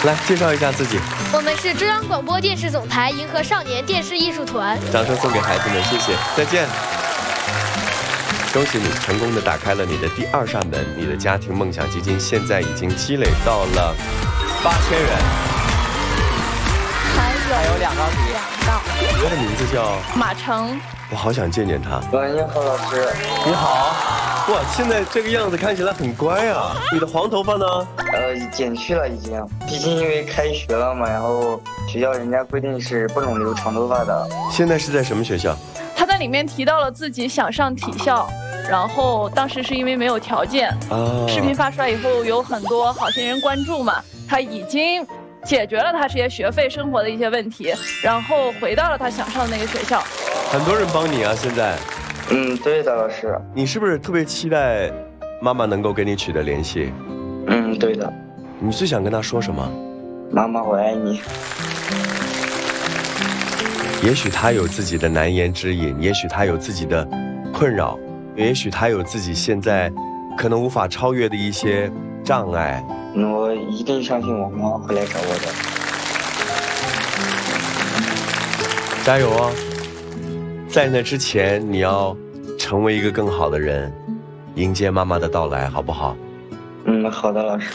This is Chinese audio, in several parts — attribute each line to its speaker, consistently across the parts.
Speaker 1: 来介绍一下自己。
Speaker 2: 我们是中央广播电视总台银河少年电视艺术团。
Speaker 1: 掌声送给孩子们，谢谢，再见。恭喜你成功的打开了你的第2扇门，你的家庭梦想基金现在已经积累到了8000元，
Speaker 3: 还有2道题。
Speaker 1: 他的名字叫
Speaker 3: 马成，
Speaker 1: 我好想见见他。
Speaker 4: 你好，老师。
Speaker 1: 你好。哇，现在这个样子看起来很乖啊。你的黄头发呢？
Speaker 4: 剪去了已经，毕竟因为开学了嘛，然后学校人家规定是不能留长头发的。
Speaker 1: 现在是在什么学校？
Speaker 3: 他在里面提到了自己想上体校，然后当时是因为没有条件。视频发出来以后，有很多好心人关注嘛，他已经解决了他这些学费生活的一些问题，然后回到了他想上的那个学校。
Speaker 1: 很多人帮你啊，现在。
Speaker 4: 对的，老师。
Speaker 1: 你是不是特别期待妈妈能够跟你取得联系？
Speaker 4: 对的。
Speaker 1: 你最想跟她说什么？
Speaker 4: 妈妈，我爱你。
Speaker 1: 也许她有自己的难言之隐，也许她有自己的困扰，也许她有自己现在可能无法超越的一些障碍。
Speaker 4: 我一定相信我妈会来找我
Speaker 1: 的。加油哦！在那之前，你要成为一个更好的人，迎接妈妈的到来，好不好？
Speaker 4: 好的，老师。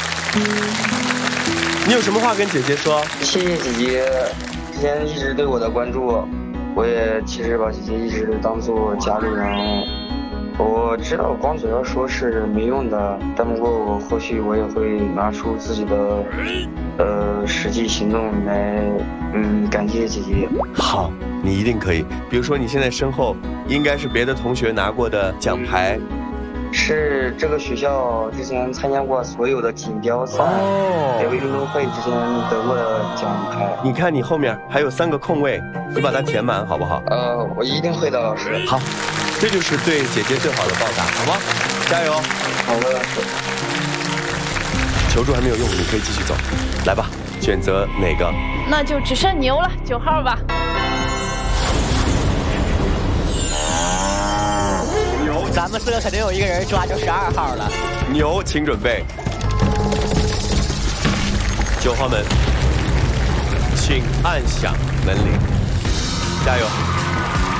Speaker 1: 你有什么话跟姐姐说？
Speaker 4: 谢谢姐姐之前一直对我的关注，我也其实把姐姐一直当做家里人。我知道光嘴要说是没用的，但不过我或许我也会拿出自己的实际行动来感谢姐姐。
Speaker 1: 好，你一定可以。比如说你现在身后应该是别的同学拿过的奖牌，
Speaker 4: 是这个学校之前参加过所有的锦标赛，还有运动会之前得过的奖牌。
Speaker 1: 你看你后面还有3个空位，你把它填满好不好？
Speaker 4: 我一定会的，老师。
Speaker 1: 好，这就是对姐姐最好的报答，好吗？加油！
Speaker 4: 好的，老师。
Speaker 1: 求助还没有用，你可以继续走。来吧，选择哪个？
Speaker 3: 那就只剩牛了，9号吧。
Speaker 1: 牛，
Speaker 5: 咱们4个肯定有一个人抓，就12号了。
Speaker 1: 牛，请准备。9号门，请按响门铃，加油！